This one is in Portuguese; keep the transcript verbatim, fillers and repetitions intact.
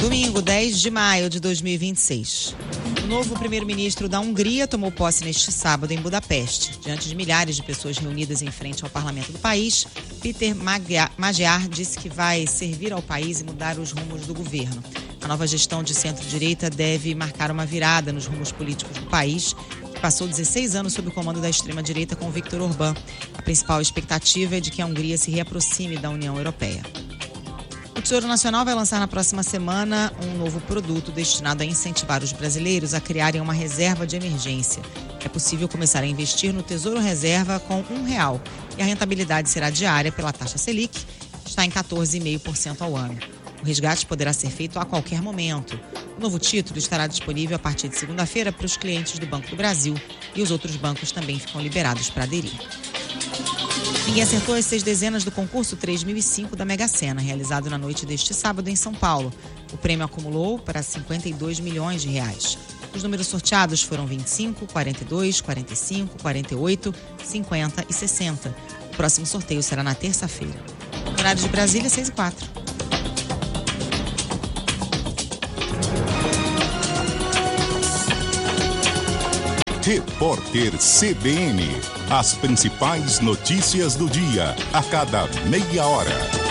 Domingo, dez de maio de dois mil e vinte e seis. O novo primeiro-ministro da Hungria tomou posse neste sábado em Budapeste. Diante de milhares de pessoas reunidas em frente ao parlamento do país, Peter Magyar disse que vai servir ao país e mudar os rumos do governo. A nova gestão de centro-direita deve marcar uma virada nos rumos políticos do país, que passou dezesseis anos sob o comando da extrema-direita com Viktor Orbán. A principal expectativa é de que a Hungria se reaproxime da União Europeia. O Tesouro Nacional vai lançar na próxima semana um novo produto destinado a incentivar os brasileiros a criarem uma reserva de emergência. É possível começar a investir no Tesouro Reserva com um real e a rentabilidade será diária pela taxa Selic, que está em quatorze vírgula cinco por cento ao ano. O resgate poderá ser feito a qualquer momento. O novo título estará disponível a partir de segunda-feira para os clientes do Banco do Brasil e os outros bancos também ficam liberados para aderir. Ninguém acertou as seis dezenas do concurso três mil e cinco da Mega Sena, realizado na noite deste sábado em São Paulo. O prêmio acumulou para cinquenta e dois milhões de reais. Os números sorteados foram vinte e cinco, quarenta e dois, quarenta e cinco, quarenta e oito, cinquenta e sessenta. O próximo sorteio será na terça-feira. Horário de Brasília, seis e quatro. Repórter C B N. As principais notícias do dia, a cada meia hora.